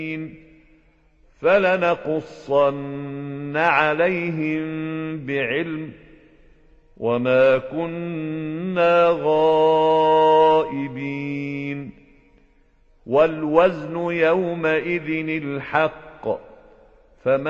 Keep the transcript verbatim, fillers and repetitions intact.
فلنقصن عليهم بعلم وما كنا غائبين والوزن يومئذ الحق فمن